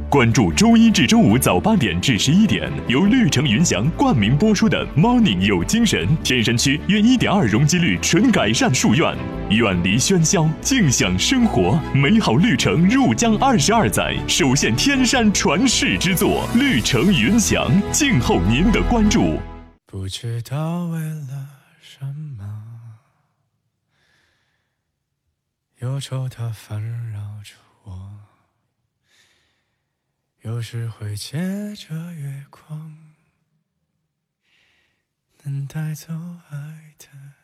关注周一至周五早8点至11点，由绿城云翔冠名播出的 Morning 有精神。天山区约1.2容积率纯改善树院，远离喧嚣，静享生活，美好绿城入江22载，首现天山传世之作。绿城云翔，静候您的关注。 不知道为了什么，忧愁它烦扰着我，有时会借着月光，能带走爱的